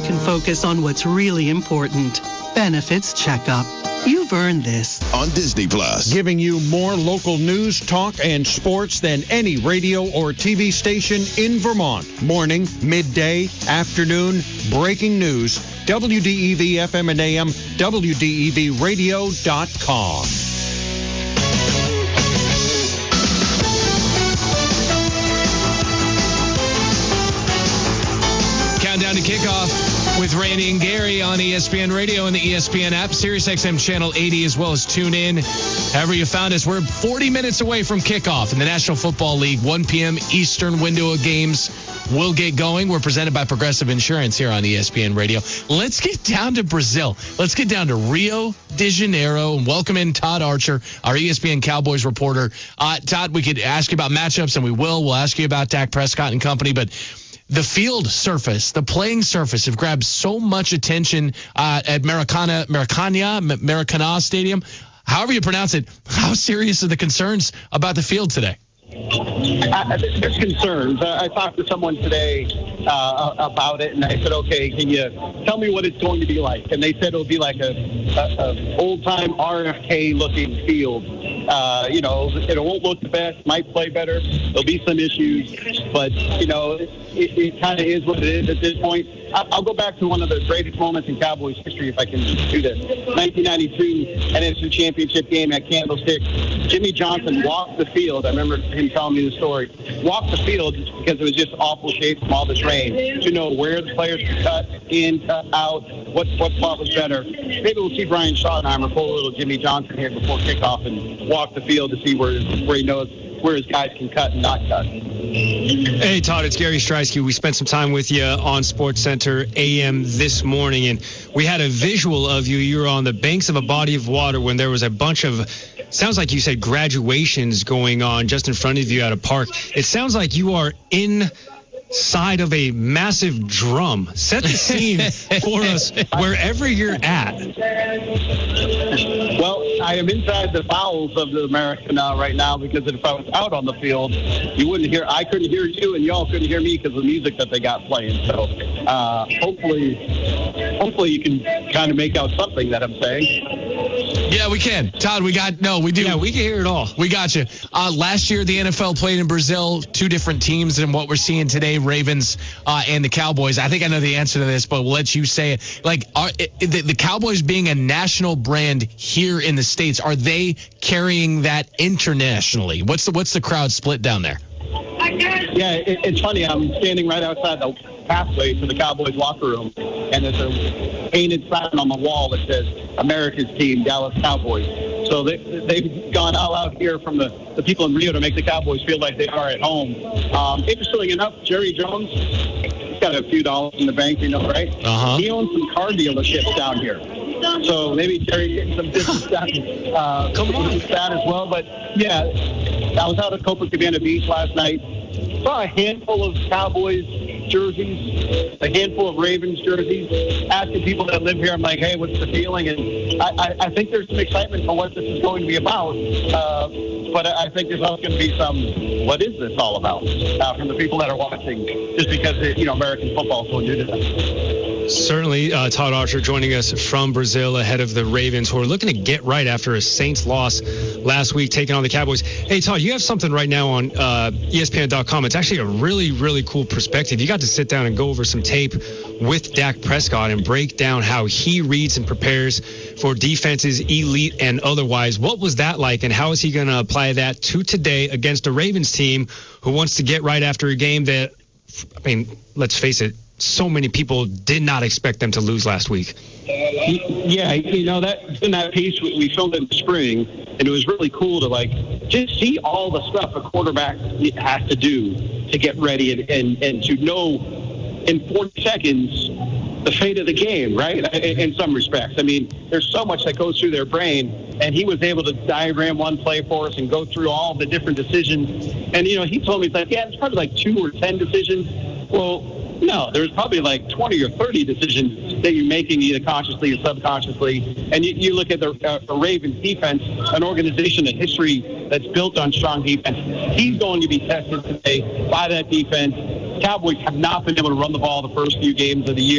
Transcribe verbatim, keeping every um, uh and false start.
can focus on what's really important. Benefits checkup. You've earned this. On Disney Plus. Giving you more local news, talk, and sports than any radio or T V station in Vermont. Morning, midday, afternoon, breaking news. W D E V F M and A M, W D E V radio dot com. Countdown to kickoff with Randy and Gary on E S P N Radio and the E S P N app, Sirius X M Channel eighty, as well as tune in. However you found us, we're forty minutes away from kickoff in the National Football League. one p.m. Eastern window of games will get going. We're presented by Progressive Insurance here on E S P N Radio. Let's get down to Brazil. Let's get down to Rio de Janeiro and welcome in Todd Archer, our E S P N Cowboys reporter. Uh, Todd, we could ask you about matchups, and we will. We'll ask you about Dak Prescott and company, but the field surface, the playing surface, have grabbed so much attention uh, at Maracana, Maracana, Maracana Stadium. However you pronounce it, how serious are the concerns about the field today? I, there's concerns. I, I talked to someone today uh, about it, and I said, okay, can you tell me what it's going to be like? And they said it'll be like a, a, a old-time R F K-looking field. Uh, you know, it won't look the best, might play better. There'll be some issues, but, you know, it, it, it kind of is what it is at this point. I, I'll go back to one of the greatest moments in Cowboys history, if I can do this. nineteen ninety-two N F C Championship game at Candlestick. Jimmy Johnson walked the field. I remember him telling me the story. Walked the field because it was just awful shape from all this rain. To know where the players could cut in, cut out, what what spot was better. Maybe we'll see Brian Schottenheimer pull a little Jimmy Johnson here before kickoff and walk the field to see where where he knows where his guys can cut and not cut. Hey, Todd, it's Gary Streisky. We spent some time with you on SportsCenter A M this morning, and we had a visual of you. You were on the banks of a body of water when there was a bunch of, sounds like you said, graduations going on just in front of you at a park. It sounds like you are inside of a massive drum. Set the scene for us wherever you're at. Well, I am inside the bowels of the Maracana right now, because if I was out on the field, you wouldn't hear, I couldn't hear you and y'all couldn't hear me because of the music that they got playing. So uh, hopefully, hopefully you can kind of make out something that I'm saying. Yeah, we can. Todd, we got, no, we do. Yeah, we can hear it all. We got you. Uh, last year, the N F L played in Brazil, two different teams than what we're seeing today, Ravens uh, and the Cowboys. I think I know the answer to this, but we'll let you say it. Like, are, the, the Cowboys being a national brand here in the States, are they carrying that internationally? What's the, what's the crowd split down there? Yeah, it, it's funny. I'm standing right outside the pathway to the Cowboys locker room, and there's a painted sign on the wall that says America's Team, Dallas Cowboys. So they, they've gone all out here from the, the people in Rio to make the Cowboys feel like they are at home. Um, interestingly enough, Jerry Jones, he's got a few dollars in the bank, you know, right? Uh-huh. He owns some car dealerships down here. So maybe Jerry's getting some business done uh, Come on. with that as well. But, yeah, I was out at Copacabana Beach last night. Saw a handful of Cowboys jerseys, a handful of Ravens jerseys, asking people that live here, I'm like, hey, what's the feeling? And I, I, I think there's some excitement for what this is going to be about. Uh, but I think there's also going to be some, what is this all about, uh, from the people that are watching, just because, you know, American football is so new to them. Certainly, uh, Todd Archer joining us from Brazil ahead of the Ravens, who are looking to get right after a Saints loss last week, taking on the Cowboys. Hey, Todd, you have something right now on uh, E S P N dot com. It's actually a really, really cool perspective. You got to sit down and go over some tape with Dak Prescott and break down how he reads and prepares for defenses, elite and otherwise. What was that like, and how is he going to apply that to today against a Ravens team who wants to get right after a game that, I mean, let's face it, so many people did not expect them to lose last week. Yeah, you know, that in that piece we filmed in the spring, and it was really cool to, like, just see all the stuff a quarterback has to do to get ready and, and, and to know in forty seconds the fate of the game, right, in some respects. I mean, there's so much that goes through their brain, and he was able to diagram one play for us and go through all the different decisions. And, you know, he told me, it's like, yeah, it's probably like two or ten decisions. Well, no, there's probably like twenty or thirty decisions that you're making either consciously or subconsciously. And you, you look at the, uh, the Ravens defense, an organization, a history that's built on strong defense. He's going to be tested today by that defense. Cowboys have not been able to run the ball the first few games of the year.